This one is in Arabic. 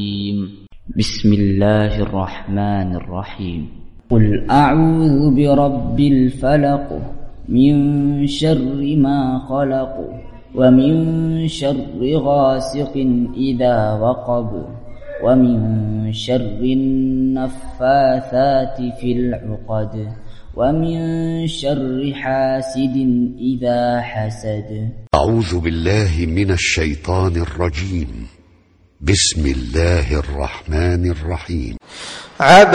بسم الله الرحمن الرحيم. قل أعوذ برب الفلق من شر ما خلق ومن شر غاسق إذا وقب ومن شر النفاثات في العقد ومن شر حاسد إذا حسد. أعوذ بالله من الشيطان الرجيم. بسم الله الرحمن الرحيم.